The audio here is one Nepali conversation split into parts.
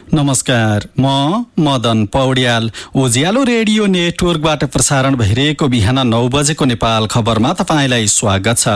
नमस्कार, म मदन पौड्याल। उज्यालो रेडियो नेटवर्कबाट प्रसारण भइरहेको बिहान 9 बजेको नेपाल खबरमा तपाईलाई स्वागत छ।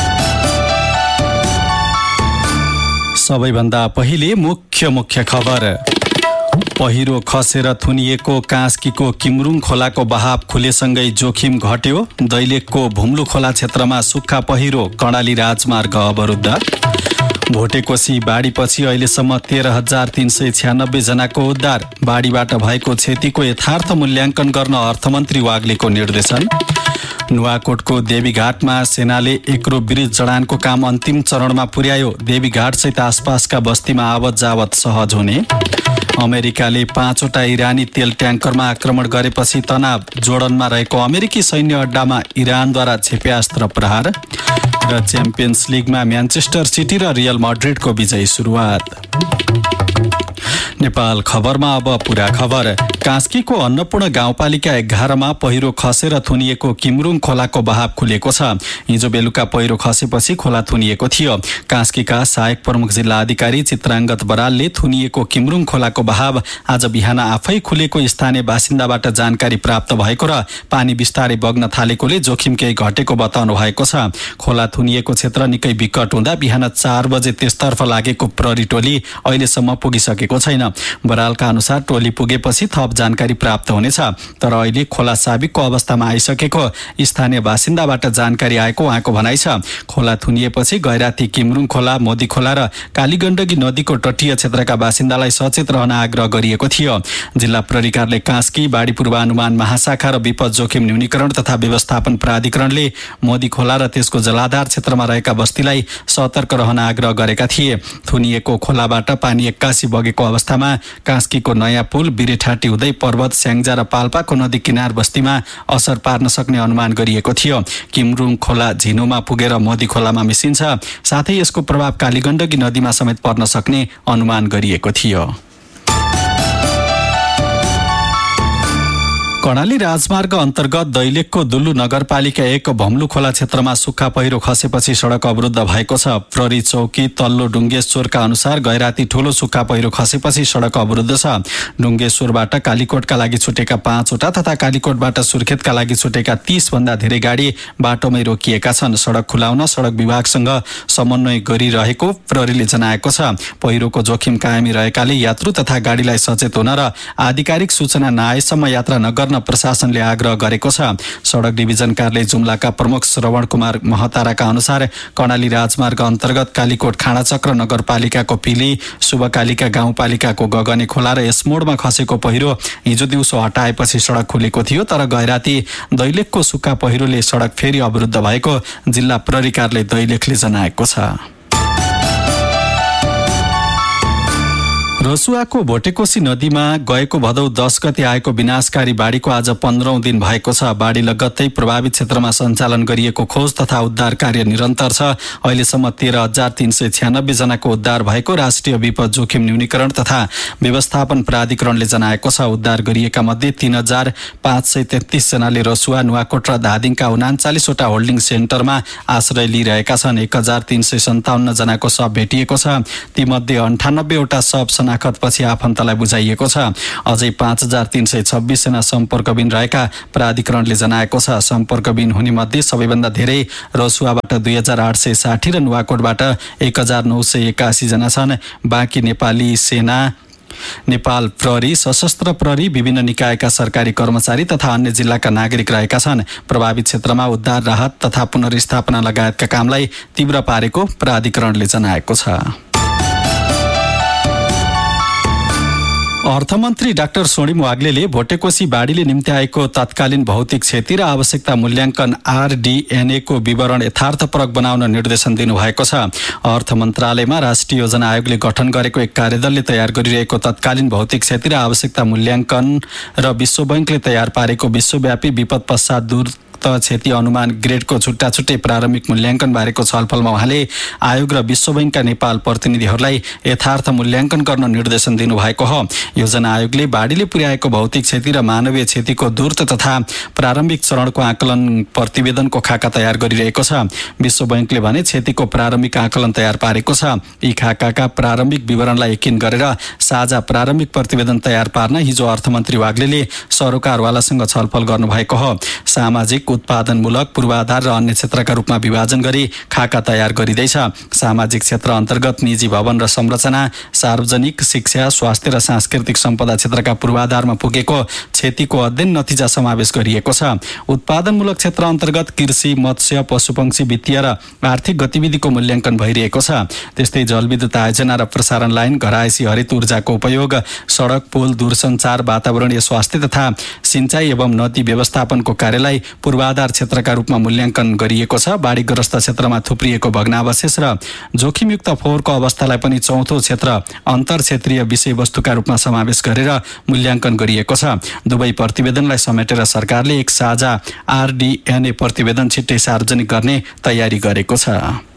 सबैभन्दा पहिले मुख्य खबर। पहिरो खसेर थुनिएको कास्कीको किमरुङ खोलाको बहाव खुलेसँगै जोखिम घट्यो। दैलेखको भुम्लु खोला क्षेत्रमा सुक्खा पहिरो, कर्णाली राजमार्ग अवरुद्ध। भोटेकोशी बाढीपछि अहिलेसम्म 13,396 जनाको उद्धार। बाढीबाट भएको क्षतिको यथार्थ मूल्याङ्कन गर्न अर्थमन्त्री वाग्लेको निर्देशन। नुवाकोटको देवीघाटमा सेनाले एक्रो ब्रिज जडानको काम अन्तिम चरणमा पुर्यायो। देवीघाटसहित आसपासका बस्तीमा आवत जावत सहज हुने। अमेरिकाले 5वटा इरानी तेल ट्याङ्करमा आक्रमण गरेपछि तनाव। जोर्डनमा रहेको अमेरिकी सैन्य अड्डामा इरानद्वारा क्षेप्यास्त्र प्रहार। र च्याम्पियन्स लिगमा म्यान्चेस्टर सिटी र रियल मड्रिडको विजयी सुरुवात। नेपाल खबरमा अब पूरा खबर। कास्कीको अन्नपूर्ण गाउँपालिका 11 मा पहिरो खसेर थुनिएको किमरुङ खोलाको बहाव खुलेको छ। हिजो बेलुका पहिरो खसेपछि खोला थुनिएको थियो। कास्कीका सहायक प्रमुख जिल्ला अधिकारी चित्राङ्गत बरालले थुनिएको किमरुङ खोलाको बहाव आज बिहान आफै खुलेको स्थानीय बासिन्दाबाट जानकारी प्राप्त भएको र पानी बिस्तारै बग्न थालेकोले जोखिम केही घटेको बताउनु भएको छ। खोला थुनिएको क्षेत्र निकै विकट हुँदा बिहान 4 बजे त्यसतर्फ लागेको प्रहरी टोली अहिलेसम्म पुगिसकेको छैन। बरालका अनुसार टोली पुगेपछि थप जानकारी प्राप्त हुनेछ। तर अहिले खोला साबिकको अवस्थामा आइसकेको स्थानीय बासिन्दाबाट जानकारी आएको उहाँको भनाइ छ। खोला थुनिएपछि गैराती, किमरुङ खोला, मोदी खोला र कालीगण्डकी नदीको तटीय क्षेत्रका बासिन्दालाई सचेत रहन आग्रह गरिएको थियो। जिल्ला प्रहरी कार्यालय कास्की, बाढी पूर्वानुमान महाशाखा र विपद जोखिम न्यूनीकरण तथा व्यवस्थापन प्राधिकरणले मोदी खोला र त्यसको जलाधार क्षेत्रमा रहेका बस्तीलाई सतर्क रहन आग्रह गरेका थिए। थुनिएको खोलाबाट पानी 81 बगेको अवस्थामा कास्कीको नयाँ पुल, बिरेठाटी हुँदै पर्वत, स्याङ्जा र पाल्पाको नदी किनार बस्तीमा असर पार्न सक्ने अनुमान गरिएको थियो। किमरुङ खोला झिनुमा पुगेर मोदी खोलामा मिसिन्छ। साथै यसको प्रभाव कालीगण्डकी नदीमा समेत पर्न सक्ने अनुमान गरिएको थियो। कर्णाली राजमार्ग अन्तर्गत दैलेखको दुल्लु नगरपालिका 1 भम्लु खोला क्षेत्रमा सुक्खा पहिरो खसेपछि सडक अवरुद्ध भएको छ। प्रहरी चौकी तल्लो डुङ्गेश्वरका अनुसार गैराती ठूलो सुक्खा पहिरो खसेपछि सडक अवरुद्ध छ। डुङ्गेश्वरबाट कालीकोटका लागि छुटेका 5वटा तथा कालीकोटबाट सुर्खेतका लागि छुटेका 30 भन्दा धेरै गाडी बाटोमै रोकिएका छन्। सडक खुलाउन सडक विभागसँग समन्वय गरिरहेको प्रहरीले जनाएको छ। पहिरोको जोखिम कायमी रहेकाले यात्रु तथा गाडीलाई सचेत हुन र आधिकारिक सूचना नआएसम्म यात्रा नगर्न प्रशासनले आग्रह गरेको छ। सडक डिभिजन कार्यालय जुम्लाका प्रमुख श्रवण कुमार महताराका अनुसार कर्णाली राजमार्ग अन्तर्गत कालीकोट खाँडाचक्र नगरपालिकाको पिली, शुभकालिका गाउँपालिकाको गगने खोला र यस मोडमा खसेको पहिरो हिजो दिउँसो हटाएपछि सडक खुलेको थियो। तर गैराती दैलेखको सुक्खा पहिरोले सडक फेरि अवरुद्ध भएको जिल्ला प्रहरी कार्यालय दैलेखले जनाएको छ। रसुवाको भोटेकोशी नदीमा गएको भदौ 10 गते आएको विनाशकारी बाढीको आज 15औं दिन भएको छ। बाढी लगत्तै प्रभावित क्षेत्रमा सञ्चालन गरिएको खोज तथा उद्धार कार्य निरन्तर छ। अहिलेसम्म 13,396 जनाको उद्धार भएको राष्ट्रिय विपद जोखिम न्यूनीकरण तथा व्यवस्थापन प्राधिकरणले जनाएको छ। उद्धार गरिएका मध्ये 3,533 जनाले रसुवा, नुवाकोट र धादिङका 39वटा होल्डिङ सेन्टरमा आश्रय लिइरहेका छन्। 1,357 जनाको शव भेटिएको छ। तीमध्ये 98वटा शव पछि आफन्तलाई बुझाइएको छ। अझै 5,326 जना सम्पर्कविन रहेका प्राधिकरणले जनाएको छ। सम्पर्कविन हुने मध्ये सबैभन्दा धेरै रसुवाबाट 2,860 र नुवाकोटबाट 1,981 जना छन्। बाँकी नेपाली सेना, नेपाल प्रहरी, सशस्त्र प्रहरी, विभिन्न निकायका सरकारी कर्मचारी तथा अन्य जिल्लाका नागरिक रहेका छन्। प्रभावित क्षेत्रमा उद्धार, राहत तथा पुनर्स्थापना लगायतका कामलाई तीव्र पारेको प्राधिकरणले जनाएको छ। अर्थमन्त्री डाक्टर स्वर्णिम वाग्लेले भोटेकोशी बाढीले निम्ति आएको तत्कालीन भौतिक क्षति र आवश्यकता मूल्याङ्कन RDNA को विवरण यथार्थपरक बनाउन निर्देशन दिनुभएको छ। अर्थ मन्त्रालयमा राष्ट्रिय योजना आयोगले गठन गरेको एक कार्यदलले तयार गरिरहेको तत्कालीन भौतिक क्षति र आवश्यकता मूल्याङ्कन र विश्व बैंकले तयार पारेको विश्वव्यापी विपद पश्चात जोखिमयुक्त क्षति अनुमान ग्रेडको छुट्टा छुट्टै प्रारम्भिक मूल्याङ्कन बारेको छलफलमा उहाँले आयोग र विश्व बैंकका नेपाल प्रतिनिधिहरूलाई यथार्थ मूल्याङ्कन गर्न निर्देशन दिनुभएको हो। योजना आयोगले बाढीले पुर्याएको भौतिक क्षति र मानवीय क्षतिको दूरत्व तथा प्रारम्भिक चरणको आकलन प्रतिवेदनको खाका तयार गरिरहेको छ। विश्व बैंकले भने क्षतिको प्रारम्भिक आकलन तयार पारेको छ। यी खाकाका प्रारम्भिक विवरणलाई यकिन गरेर साझा प्रारम्भिक प्रतिवेदन तयार पार्न हिजो अर्थमन्त्री वाग्लेले सरोकारवालासँग छलफल गर्नुभएको हो। सामाजिक उत्पादनमूलक पूर्वाधार र अन्य क्षेत्रका रूपमा विभाजन गरी खाका तयार गरिँदैछ। सामाजिक क्षेत्र अन्तर्गत निजी भवन र संरचना, सार्वजनिक, शिक्षा, स्वास्थ्य र सांस्कृतिक सम्पदा क्षेत्रका पूर्वाधारमा पुगेको क्षतिको अध्ययन नतिजा समावेश गरिएको छ। उत्पादनमूलक क्षेत्र अन्तर्गत कृषि, मत्स्य, पशुपक्षी, वित्तीय र आर्थिक गतिविधिको मूल्याङ्कन भइरहेको छ। त्यस्तै जलविद्युत आयोजना र प्रसारण लाइन, घरायसी हरित ऊर्जाको उपयोग, सडक, पुल, दूरसञ्चार, वातावरणीय स्वास्थ्य तथा सिंचाई एवं नदी व्यवस्थापनको कार्यलाई पूर्वाधार क्षेत्रका रूपमा मूल्याङ्कन गरिएको छ। बाढीग्रस्त क्षेत्रमा थुप्रिएको भग्नावशेष र जोखिमयुक्त फोहोरको अवस्थालाई पनि चौथो क्षेत्र अन्तर क्षेत्रीय विषयवस्तुका रूपमा समावेश गरेर मूल्याङ्कन गरिएको छ। दुवै प्रतिवेदनलाई समेटेर सरकारले एक साझा RDNA प्रतिवेदन छिट्टै सार्वजनिक गर्ने तयारी गरेको छ।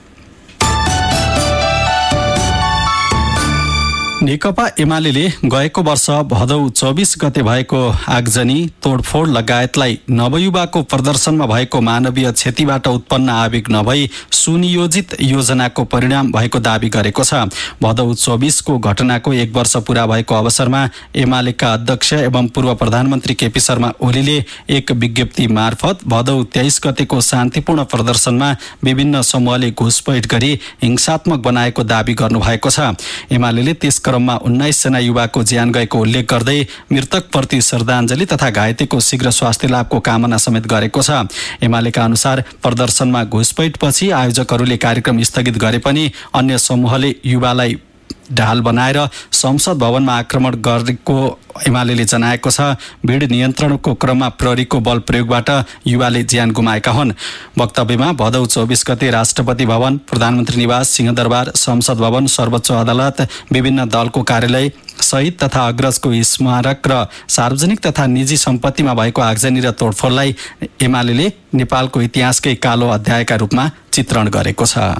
नेकपा एमाले गएको वर्ष भदौ 24 गते भएको आगजनी, तोडफोड लगायतलाई नवयुवाको प्रदर्शनमा भएको मानवीय क्षतिबाट उत्पन्न आवेग नभई सुनियोजित योजनाको परिणाम भएको दावी गरेको छ। भदौ 24 को घटनाको 1 वर्ष पूरा भएको अवसरमा एमालेका अध्यक्ष एवं पूर्व प्रधानमन्त्री केपी शर्मा ओलीले एक विज्ञप्ति मार्फत भदौ 23 गतेको शान्तिपूर्ण प्रदर्शनमा विभिन्न समूहले घुसपैठ गरी हिंसात्मक बनाएको दावी गर्नुभएको छ। एमाले त्यस क्रममा 19 जना युवाको ज्यान गएको उल्लेख गर्दै मृतकप्रति श्रद्धाञ्जली तथा घाइतेको शीघ्र स्वास्थ्य लाभको कामना समेत गरेको छ। एमालेका अनुसार प्रदर्शनमा घुसपैठपछि आयोजकहरूले कार्यक्रम स्थगित गरे पनि अन्य समूहले युवालाई ढाल बनाएर संसद भवनमा आक्रमण गरेको एमाले जनाएको छ। भिड नियन्त्रणको क्रममा प्रहरीको बल प्रयोगबाट युवाले ज्यान गुमाएका हुन्। वक्तव्यमा भदौ 24 गते राष्ट्रपति भवन, प्रधानमन्त्री निवास, सिंहदरबार, संसद भवन, सर्वोच्च अदालत, विभिन्न दलको कार्यालय, शहीद तथा अग्रजको स्मारक र सार्वजनिक तथा निजी सम्पत्तिमा भएको आगजनी र तोडफोडलाई एमाले नेपालको इतिहासकै कालो अध्यायका रूपमा चित्रण गरेको छ।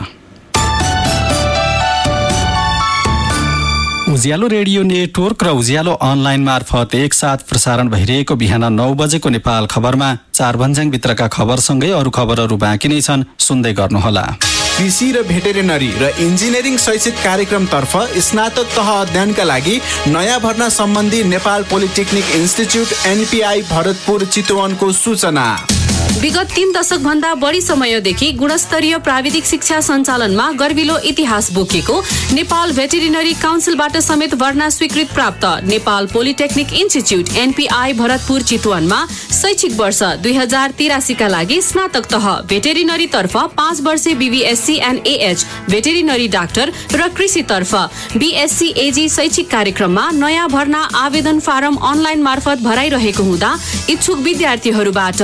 उज्यालो रेडियो नेटवर्क र उज्यालो अनलाइन मार्फत एकसाथ प्रसारण भइरहेको बिहान 9 बजेको नेपाल खबरमा 4 भन्ज्याङभित्रका खबरसँगै अरू खबरहरू बाँकी नै छन्, सुन्दै गर्नुहोला। कृषि र भेटेरिनरी र इन्जिनियरिङ शैक्षिक कार्यक्रमतर्फ स्नातक तह अध्ययनका लागि नयाँ भर्ना सम्बन्धी Nepal polytechnic institute NPI Bharatpur चितवनको सूचना। विगत 3 दशक भन्दा बढी समयदेखि गुणस्तरीय प्राविधिक शिक्षा सञ्चालनमा गर्विलो इतिहास बोकेको नेपाल भेटेरिनरी काउन्सिलबाट समेत भर्ना स्वीकृत प्राप्त Nepal polytechnic institute NPI Bharatpur चितवनमा शैक्षिक वर्ष 2083 का लागि स्नातक तह भेटेरिनरी तर्फ 5 वर्षे BVSC and AH veterinary doctor र कृषि तर्फ BSc AG शैक्षिक कार्यक्रममा नयाँ भर्ना आवेदन फारम अनलाइन मार्फत भराइरहेको हुँदा इच्छुक विद्यार्थीहरूबाट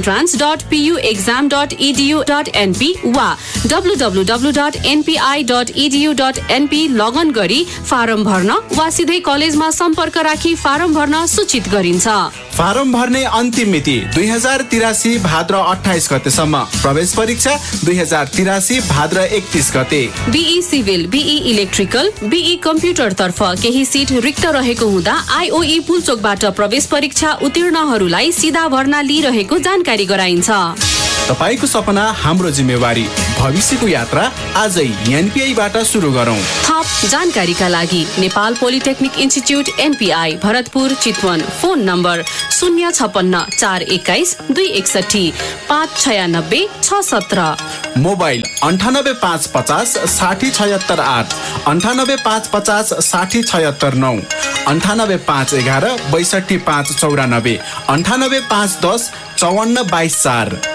entrance.puexam.edu.np वा www.npi.edu.np लगइन गरी फारम भर्न वा सिधै कलेजमा सम्पर्क राखी फारम भर्न सूचित गरिन्छ। फारम भर्ने अन्तिम मिति 2083 भाद्र 28 गतेसम्म। प्रवेश परीक्षा 2083 भाद्र 31 गते। BE civil, BE electrical, BE computer तर्फ केही सिट रिक्त रहेको हुँदा IOE पुलचोकबाट प्रवेश परीक्षा उत्तीर्णहरूलाई सिधा भर्ना लिइरहेको जानकारी गराइन्छ। तपाईको सपना हाम्रो जिम्मेवारी, भविष्यको यात्रा आजै NPI-बाट सुरु गरौँ। थप जानकारीका लागि Nepal polytechnic institute NPI Bharatpur Chitwan, phone number 056 421 261 596 617, mobile 98550 60 76 8, 98550 60 76 9, 98511 62 594, 98510 54 22 4।